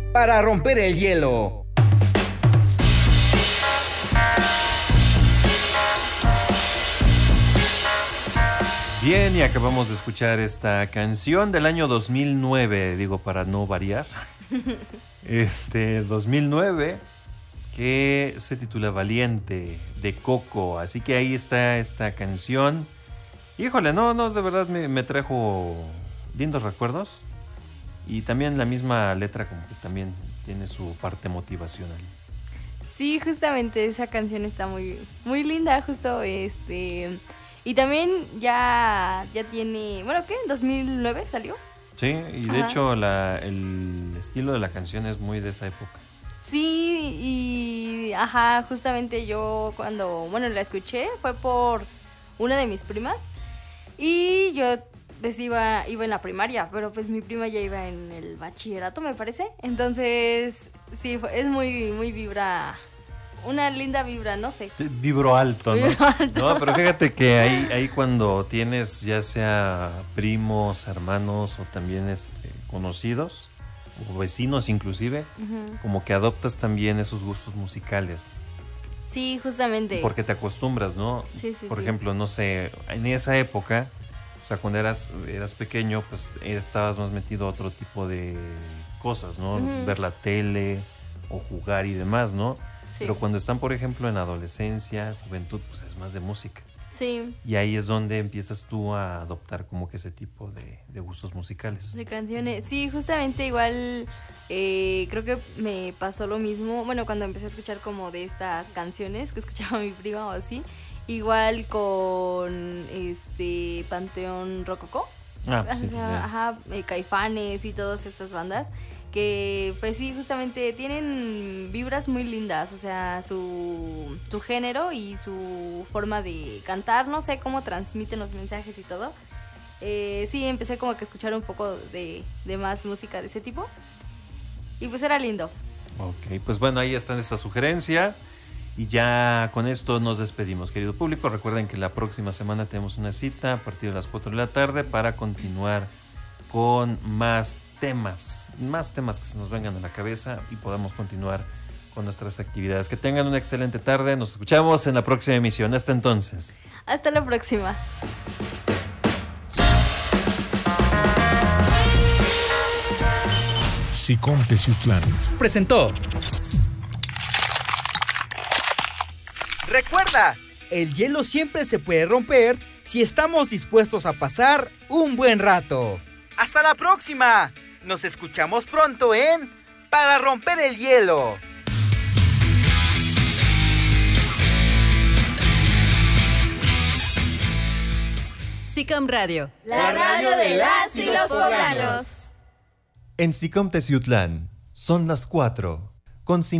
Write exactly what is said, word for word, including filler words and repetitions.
Para romper el hielo. Bien, y acabamos de escuchar esta canción del año dos mil nueve, digo para no variar. Este, dos mil nueve, que se titula Valiente, de Coco. Así que ahí está esta canción. Híjole, no, no, de verdad me, me trajo lindos recuerdos. Y también la misma letra como que también tiene su parte motivacional. Sí, justamente esa canción está muy, muy linda, justo este... Y también ya, ya tiene, bueno, ¿qué? ¿En dos mil nueve salió? Sí, y de Ajá. hecho la, el estilo de la canción es muy de esa época. Sí, y ajá, justamente yo cuando, bueno, la escuché fue por una de mis primas y yo pues iba, iba en la primaria, pero pues mi prima ya iba en el bachillerato, me parece. Entonces, sí, es muy, muy vibra... Una linda vibra, no sé. Vibro alto, ¿no? Vibro alto. No, pero fíjate que ahí, ahí cuando tienes ya sea primos, hermanos o también este, conocidos o vecinos inclusive, uh-huh. como que adoptas también esos gustos musicales. Sí, justamente. Porque te acostumbras, ¿no? Sí, sí, Por sí. ejemplo, no sé, en esa época, o sea, cuando eras, eras pequeño, pues estabas más metido a otro tipo de cosas, ¿no? Uh-huh. Ver la tele o jugar y demás, ¿no? Sí. Pero cuando están, por ejemplo, en adolescencia, juventud, pues es más de música. Sí. Y ahí es donde empiezas tú a adoptar como que ese tipo de, de gustos musicales. De canciones. Sí, justamente igual eh, creo que me pasó lo mismo. Bueno, cuando empecé a escuchar como de estas canciones que escuchaba mi prima o así. Igual con este Panteón Rococó. Ah, o sí, sea, ajá, eh, Caifanes y todas estas bandas. Que pues sí, justamente tienen vibras muy lindas, o sea, su, su género y su forma de cantar, no sé cómo transmiten los mensajes y todo. Eh, sí, empecé como que a escuchar un poco de, de más música de ese tipo y pues era lindo. Ok, pues bueno, ahí está esa sugerencia y ya con esto nos despedimos, querido público. Recuerden que la próxima semana tenemos una cita a partir de las cuatro de la tarde para continuar con más temas, más temas que se nos vengan a la cabeza y podamos continuar con nuestras actividades. Que tengan una excelente tarde, nos escuchamos en la próxima emisión. Hasta entonces. Hasta la próxima. SICOM Teciutlán presentó. Recuerda, el hielo siempre se puede romper si estamos dispuestos a pasar un buen rato. ¡Hasta la próxima! Nos escuchamos pronto en Para Romper el Hielo. SICOM Radio, la radio de las y los poblanos. En SICOM Teciutlán son las cuatro con